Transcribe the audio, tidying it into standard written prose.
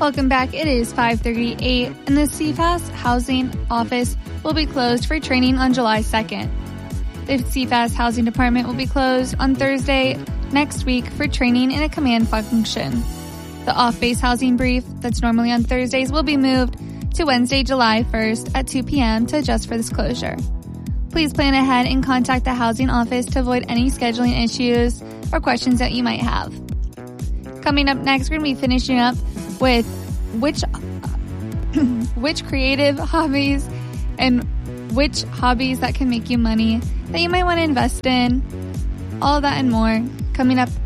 Welcome back. It is 5:38, and the CFAS Housing Office will be closed for training on July 2nd. The CFAS Housing Department will be closed on Thursday next week for training in a command function. The off-base housing brief that's normally on Thursdays will be moved to Wednesday, July 1st at 2 p.m. to adjust for this closure. Please plan ahead and contact the housing office to avoid any scheduling issues or questions that you might have. Coming up next, we're going to be finishing up with which creative hobbies and which hobbies that can make you money that you might want to invest in. All of that and more coming up